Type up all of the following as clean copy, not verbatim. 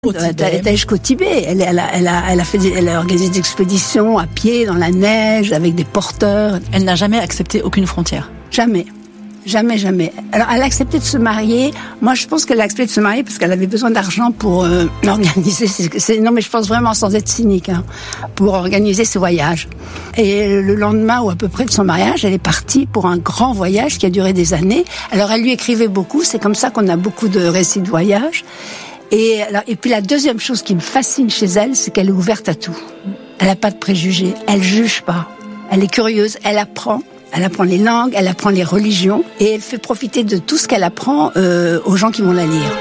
Elle est jusqu'au Tibet. Elle a organisé des expéditions à pied, dans la neige, avec des porteurs. Elle n'a jamais accepté aucune frontière. Jamais. Jamais. Alors, elle a accepté de se marier. Moi, je pense qu'elle a accepté de se marier parce qu'elle avait besoin d'argent pour organiser. Non, mais je pense vraiment sans être cynique, pour organiser ses voyages. Et le lendemain, ou à peu près de son mariage, elle est partie pour un grand voyage qui a duré des années. Alors, elle lui écrivait beaucoup. C'est comme ça qu'on a beaucoup de récits de voyage. Et puis la deuxième chose qui me fascine chez elle, c'est qu'elle est ouverte à tout. Elle n'a pas de préjugés. Elle juge pas. Elle est curieuse. Elle apprend. Elle apprend les langues, elle apprend les religions et elle fait profiter de tout ce qu'elle apprend aux gens qui vont la lire.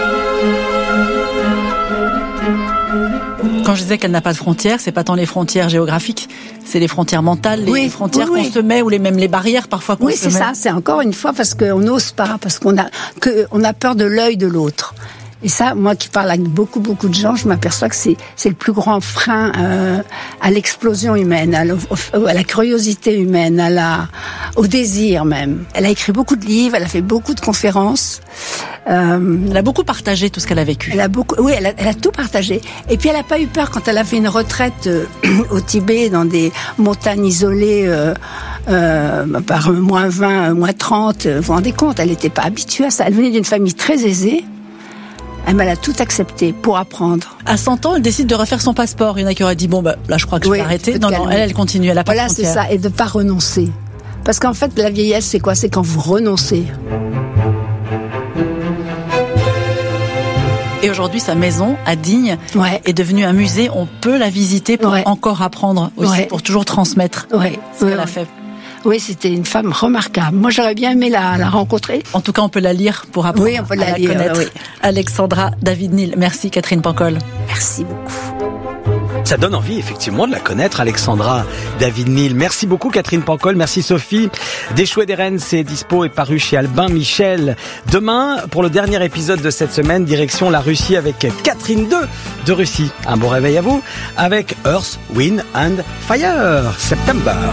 Quand je disais qu'elle n'a pas de frontières, c'est pas tant les frontières géographiques, c'est les frontières mentales, les frontières qu'on se met ou même les barrières parfois qu'on se met. Oui, c'est ça, c'est encore une fois parce qu'on n'ose pas, parce qu'on a peur de l'œil de l'autre. Et ça, moi qui parle avec beaucoup de gens, je m'aperçois que c'est le plus grand frein à l'explosion humaine, à la curiosité humaine, au désir même. Elle a écrit beaucoup de livres, elle a fait beaucoup de conférences. Elle a beaucoup partagé tout ce qu'elle a vécu. Elle a tout partagé. Et puis elle n'a pas eu peur quand elle a fait une retraite au Tibet, dans des montagnes isolées par moins 20, moins 30. Vous vous rendez compte, elle n'était pas habituée à ça. Elle venait d'une famille très aisée. Elle a tout accepté pour apprendre. À 100 ans, elle décide de refaire son passeport. Il y en a qui auraient dit, là, je crois que je vais arrêter. Non, elle continue, elle n'a pas de frontières. Voilà, c'est ça, et de ne pas renoncer. Parce qu'en fait, la vieillesse, c'est quoi ? C'est quand vous renoncez. Et aujourd'hui, sa maison, à Digne, est devenue un musée. On peut la visiter pour encore apprendre aussi, pour toujours transmettre ce qu'elle a fait. Oui, c'était une femme remarquable. Moi, j'aurais bien aimé la rencontrer. En tout cas, on peut la lire pour apprendre on peut la lire, connaître. Oui. Alexandra David-Néel. Merci, Catherine Pancol. Merci beaucoup. Ça donne envie, effectivement, de la connaître, Alexandra David-Néel. Merci beaucoup, Catherine Pancol. Merci, Sophie. Des Chouets des Rennes, c'est dispo et paru chez Albin Michel. Demain, pour le dernier épisode de cette semaine, direction la Russie avec Catherine II de Russie. Un bon réveil à vous avec Earth, Wind and Fire. September.